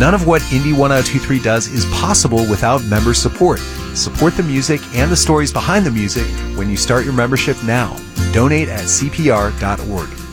None of what Indie 1023 does is possible without member support. Support the music and the stories behind the music when you start your membership now. Donate at CPR.org.